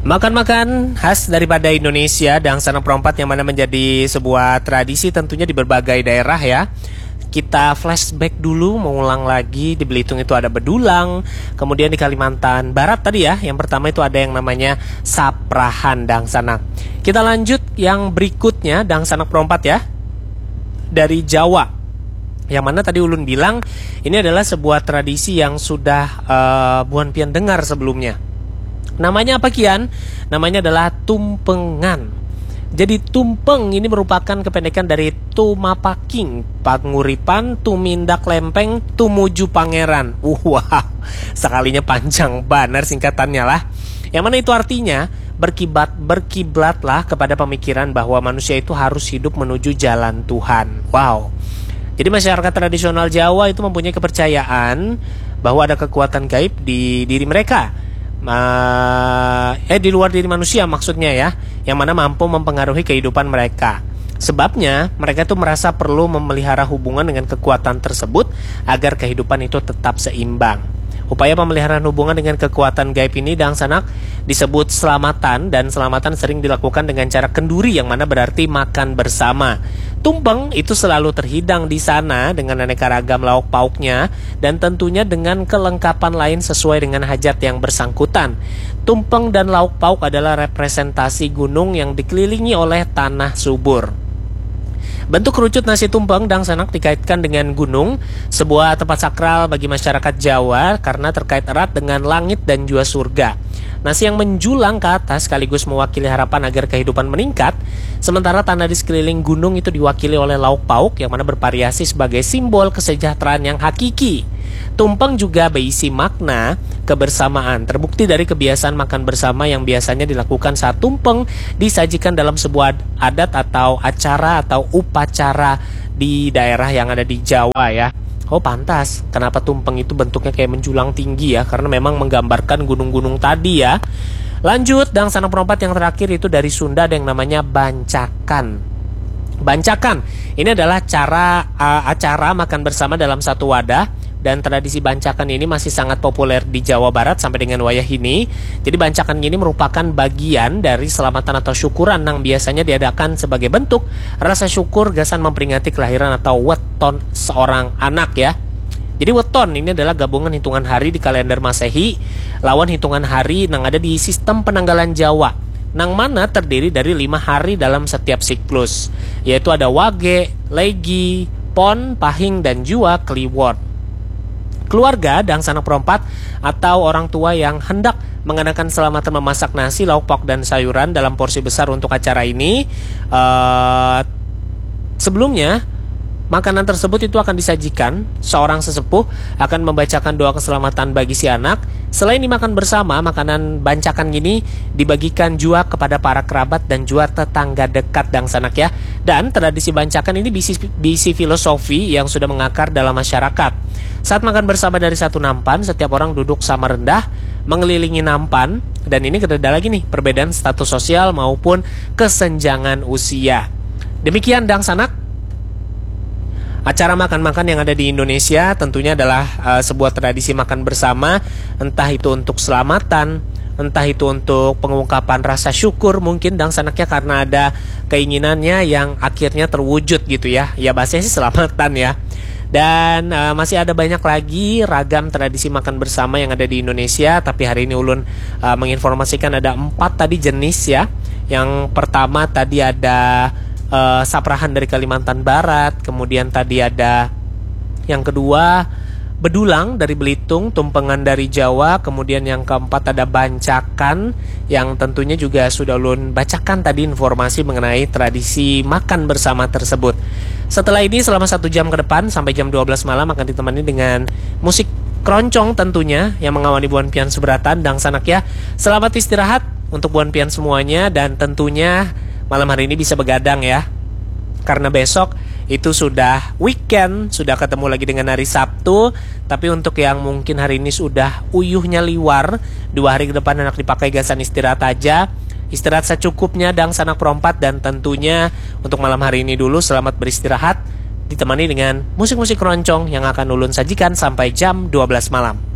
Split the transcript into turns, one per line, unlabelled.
Makan-makan khas daripada Indonesia dan sanak perompat yang mana menjadi sebuah tradisi tentunya di berbagai daerah ya. Kita flashback dulu, mengulang lagi. Di Belitung itu ada bedulang, kemudian di Kalimantan Barat tadi ya, yang pertama itu ada yang namanya saprahan dang sanak. Kita lanjut yang berikutnya dang sanak perompat ya, dari Jawa, yang mana tadi Ulun bilang ini adalah sebuah tradisi yang sudah Buan Pian dengar sebelumnya. Namanya apa Kian? Namanya adalah tumpengan. Jadi tumpeng ini merupakan kependekan dari tumapaking, panguripan, tumindak lempeng, tumuju pangeran. Wow, sekalinya panjang banget singkatannya lah. Yang mana itu artinya berkiblatlah kepada pemikiran bahwa manusia itu harus hidup menuju jalan Tuhan. Wow. Jadi masyarakat tradisional Jawa itu mempunyai kepercayaan bahwa ada kekuatan gaib di diri mereka. Di luar diri manusia maksudnya ya, yang mana mampu mempengaruhi kehidupan mereka. Sebabnya mereka itu merasa perlu memelihara hubungan dengan kekuatan tersebut agar kehidupan itu tetap seimbang. Upaya pemeliharaan hubungan dengan kekuatan gaib ini dang sanak disebut selamatan, dan selamatan sering dilakukan dengan cara kenduri yang mana berarti makan bersama. Tumpeng itu selalu terhidang di sana dengan aneka ragam lauk pauknya dan tentunya dengan kelengkapan lain sesuai dengan hajat yang bersangkutan. Tumpeng dan lauk pauk adalah representasi gunung yang dikelilingi oleh tanah subur. Bentuk kerucut nasi tumpeng dang sanak dikaitkan dengan gunung, sebuah tempat sakral bagi masyarakat Jawa karena terkait erat dengan langit dan jua surga. Nasi yang menjulang ke atas sekaligus mewakili harapan agar kehidupan meningkat, sementara tanah di sekeliling gunung itu diwakili oleh lauk pauk yang mana bervariasi sebagai simbol kesejahteraan yang hakiki. Tumpeng juga berisi makna kebersamaan, terbukti dari kebiasaan makan bersama yang biasanya dilakukan saat tumpeng disajikan dalam sebuah adat atau acara atau upacara di daerah yang ada di Jawa ya. Oh pantas, kenapa tumpeng itu bentuknya kayak menjulang tinggi ya, karena memang menggambarkan gunung-gunung tadi ya. Lanjut, dang sanak perompat yang terakhir itu dari Sunda ada yang namanya bancakan. Bancakan, ini adalah acara makan bersama dalam satu wadah. Dan tradisi bancakan ini masih sangat populer di Jawa Barat sampai dengan wayah ini. Jadi bancakan ini merupakan bagian dari selamatan atau syukuran yang biasanya diadakan sebagai bentuk rasa syukur gasan memperingati kelahiran atau weton seorang anak ya. Jadi weton ini adalah gabungan hitungan hari di kalender Masehi lawan hitungan hari yang ada di sistem penanggalan Jawa, nang mana terdiri dari 5 hari dalam setiap siklus, yaitu ada Wage, Legi, Pon, Pahing, dan Jua Kliwon. Keluarga dang sanak perompat atau orang tua yang hendak mengadakan selamatan memasak nasi, lauk pauk, dan sayuran dalam porsi besar untuk acara ini. Sebelumnya makanan tersebut itu akan disajikan, seorang sesepuh akan membacakan doa keselamatan bagi si anak. Selain dimakan bersama, makanan bancakan ini dibagikan juga kepada para kerabat dan juga tetangga dekat dang sanak ya. Dan tradisi bancakan ini bisi filosofi yang sudah mengakar dalam masyarakat. Saat makan bersama dari satu nampan, setiap orang duduk sama rendah mengelilingi nampan, dan ini ada lagi nih perbedaan status sosial maupun kesenjangan usia. Demikian dang sanak acara makan-makan yang ada di Indonesia. Tentunya adalah sebuah tradisi makan bersama, entah itu untuk selamatan, entah itu untuk pengungkapan rasa syukur mungkin dang sanaknya karena ada keinginannya yang akhirnya terwujud gitu ya. Ya bahasanya sih selamatan ya. Dan masih ada banyak lagi ragam tradisi makan bersama yang ada di Indonesia. Tapi hari ini Ulun menginformasikan ada 4 tadi jenis ya. Yang pertama tadi ada saprahan dari Kalimantan Barat. Kemudian tadi ada yang kedua bedulang dari Belitung, tumpengan dari Jawa. Kemudian yang keempat ada bancakan, yang tentunya juga sudah Ulun bacakan tadi informasi mengenai tradisi makan bersama tersebut. Setelah ini selama 1 jam ke depan sampai jam 12 malam akan ditemani dengan musik keroncong tentunya yang mengawali Buan Pian Subratan dang sanak ya. Selamat istirahat untuk Buan Pian semuanya, dan tentunya malam hari ini bisa begadang ya, karena besok itu sudah weekend, sudah ketemu lagi dengan hari Sabtu. Tapi untuk yang mungkin hari ini sudah uyuhnya liwar, 2 hari ke depan enak dipakai gasan istirahat aja. Istirahat secukupnya dang sanak perompat, dan tentunya untuk malam hari ini dulu selamat beristirahat, ditemani dengan musik-musik keroncong yang akan Ulun sajikan sampai jam 12 malam.